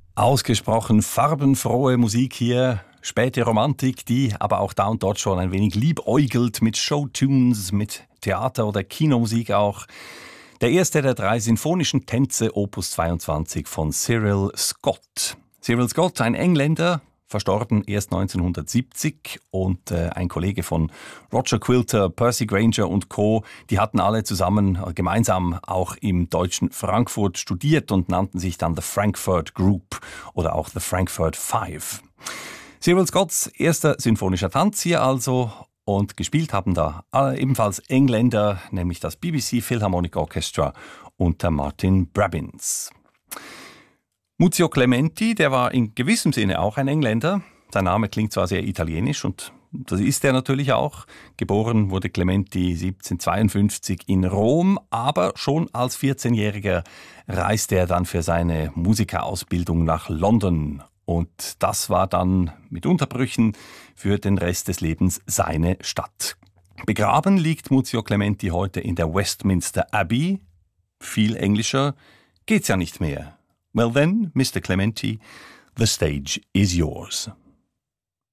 Ausgesprochen farbenfrohe Musik hier, späte Romantik, die aber auch da und dort schon ein wenig liebäugelt mit Showtunes, mit Theater- oder Kinomusik auch. Der erste der 3 sinfonischen Tänze, Opus 22 von Cyril Scott. Cyril Scott, ein Engländer, verstorben erst 1970 und ein Kollege von Roger Quilter, Percy Grainger und Co., die hatten alle zusammen, gemeinsam auch im deutschen Frankfurt studiert und nannten sich dann The Frankfurt Group oder auch The Frankfurt Five. Cyril Scotts erster sinfonischer Tanz hier also, und gespielt haben da ebenfalls Engländer, nämlich das BBC Philharmonic Orchestra unter Martin Brabbins. Muzio Clementi, der war in gewissem Sinne auch ein Engländer. Sein Name klingt zwar sehr italienisch und das ist er natürlich auch. Geboren wurde Clementi 1752 in Rom, aber schon als 14-Jähriger reiste er dann für seine Musikerausbildung nach London. Und das war dann mit Unterbrüchen für den Rest des Lebens seine Stadt. Begraben liegt Muzio Clementi heute in der Westminster Abbey. Viel englischer geht's ja nicht mehr. Well then, Mr. Clementi, the stage is yours.